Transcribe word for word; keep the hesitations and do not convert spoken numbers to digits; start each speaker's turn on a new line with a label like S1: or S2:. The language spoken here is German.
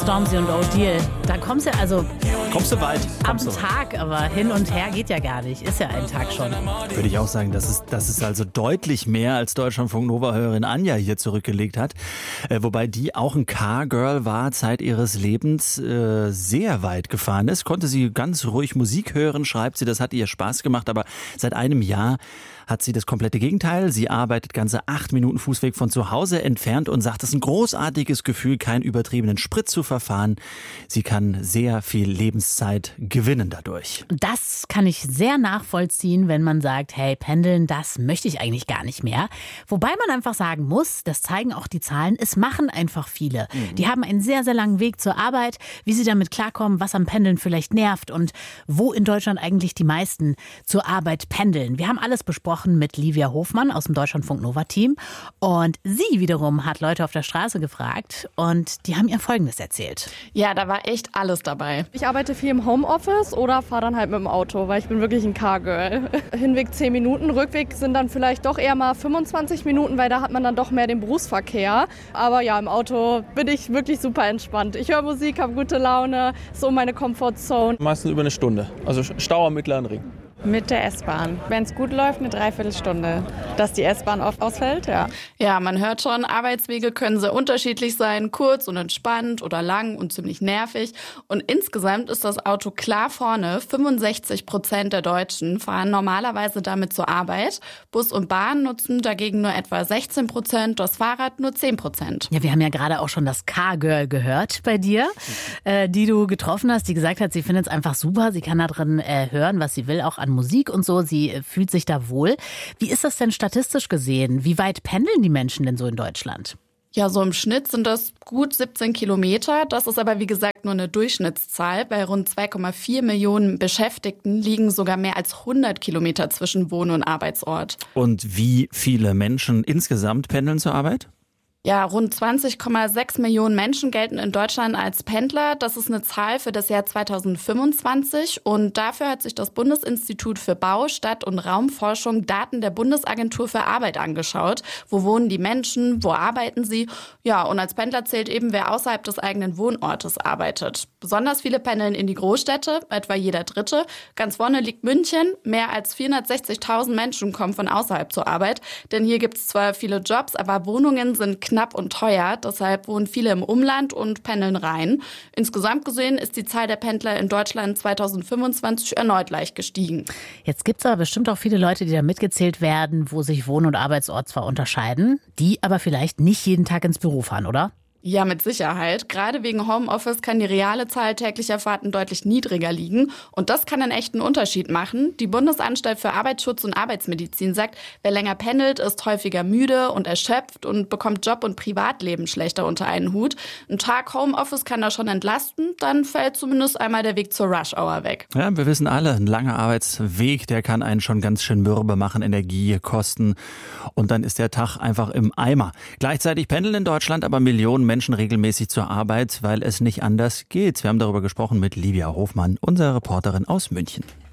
S1: Stormzy und O'Deal. Da kommst du also
S2: Kommst du weit?
S1: am
S2: Kommst du.
S1: Tag, aber hin und her geht ja gar nicht. Ist ja ein Tag schon.
S2: Würde ich auch sagen, das ist, das ist also deutlich mehr, als Deutschlandfunk-Nova-Hörerin Anja hier zurückgelegt hat. Äh, wobei die auch ein Car-Girl war, Zeit ihres Lebens äh, sehr weit gefahren ist. Konnte sie ganz ruhig Musik hören, schreibt sie, das hat ihr Spaß gemacht. Aber seit einem Jahr hat sie das komplette Gegenteil. Sie arbeitet ganze acht Minuten Fußweg von zu Hause entfernt und sagt, es ist ein großartiges Gefühl, keinen übertriebenen Sprit zu verfahren. Sie kann sehr viel Lebenszeit gewinnen dadurch.
S1: Das kann ich sehr nachvollziehen, wenn man sagt, hey, pendeln, das möchte ich eigentlich gar nicht mehr. Wobei man einfach sagen muss, das zeigen auch die Zahlen, es machen einfach viele. Mhm. Die haben einen sehr, sehr langen Weg zur Arbeit, wie sie damit klarkommen, was am Pendeln vielleicht nervt und wo in Deutschland eigentlich die meisten zur Arbeit pendeln. Wir haben alles besprochen mit Livia Hofmann aus dem Deutschlandfunk-Nova-Team. Und sie wiederum hat Leute auf der Straße gefragt und die haben ihr Folgendes erzählt.
S3: Ja, da war echt alles dabei.
S4: Ich arbeite viel im Homeoffice oder fahre dann halt mit dem Auto, weil ich bin wirklich ein Car-Girl. Hinweg zehn Minuten, Rückweg sind dann vielleicht doch eher mal fünfundzwanzig Minuten, weil da hat man dann doch mehr den Berufsverkehr. Aber ja, im Auto bin ich wirklich super entspannt. Ich höre Musik, habe gute Laune, so meine Comfortzone.
S5: Meistens über eine Stunde, also Stau am Mittleren Ring.
S6: Mit der S-Bahn. Wenn es gut läuft, eine Dreiviertelstunde. Dass die S-Bahn oft ausfällt, ja.
S3: Ja, man hört schon, Arbeitswege können sehr unterschiedlich sein, kurz und entspannt oder lang und ziemlich nervig. Und insgesamt ist das Auto klar vorne. fünfundsechzig Prozent der Deutschen fahren normalerweise damit zur Arbeit. Bus und Bahn nutzen dagegen nur etwa sechzehn Prozent, das Fahrrad nur zehn Prozent.
S1: Ja, wir haben ja gerade auch schon das Car-Girl gehört bei dir, äh, die du getroffen hast, die gesagt hat, sie findet es einfach super, sie kann da drin äh, hören, was sie will, auch an Musik und so. Sie fühlt sich da wohl. Wie ist das denn statistisch gesehen? Wie weit pendeln die Menschen denn so in Deutschland?
S3: Ja, so im Schnitt sind das gut siebzehn Kilometer. Das ist aber wie gesagt nur eine Durchschnittszahl. Bei rund zwei Komma vier Millionen Beschäftigten liegen sogar mehr als hundert Kilometer zwischen Wohn- und Arbeitsort.
S2: Und wie viele Menschen insgesamt pendeln zur Arbeit?
S3: Ja, rund zwanzig Komma sechs Millionen Menschen gelten in Deutschland als Pendler. Das ist eine Zahl für das Jahr zweitausendfünfundzwanzig. Und dafür hat sich das Bundesinstitut für Bau-, Stadt- und Raumforschung Daten der Bundesagentur für Arbeit angeschaut. Wo wohnen die Menschen? Wo arbeiten sie? Ja, und als Pendler zählt eben, wer außerhalb des eigenen Wohnortes arbeitet. Besonders viele pendeln in die Großstädte, etwa jeder Dritte. Ganz vorne liegt München. Mehr als vierhundertsechzigtausend Menschen kommen von außerhalb zur Arbeit. Denn hier gibt es zwar viele Jobs, aber Wohnungen sind knapp und teuer. Deshalb wohnen viele im Umland und pendeln rein. Insgesamt gesehen ist die Zahl der Pendler in Deutschland zweitausendfünfundzwanzig erneut leicht gestiegen.
S1: Jetzt gibt es aber bestimmt auch viele Leute, die da mitgezählt werden, wo sich Wohn- und Arbeitsort zwar unterscheiden, die aber vielleicht nicht jeden Tag ins Büro fahren, oder?
S3: Ja, mit Sicherheit. Gerade wegen Homeoffice kann die reale Zahl täglicher Fahrten deutlich niedriger liegen. Und das kann einen echten Unterschied machen. Die Bundesanstalt für Arbeitsschutz und Arbeitsmedizin sagt, wer länger pendelt, ist häufiger müde und erschöpft und bekommt Job und Privatleben schlechter unter einen Hut. Ein Tag Homeoffice kann da schon entlasten, dann fällt zumindest einmal der Weg zur Rush-Hour weg.
S2: Ja, wir wissen alle, ein langer Arbeitsweg, der kann einen schon ganz schön mürbe machen, Energie kosten. Und dann ist der Tag einfach im Eimer. Gleichzeitig pendeln in Deutschland aber Millionen Menschen regelmäßig zur Arbeit, weil es nicht anders geht. Wir haben darüber gesprochen mit Livia Hofmann, unserer Reporterin aus München.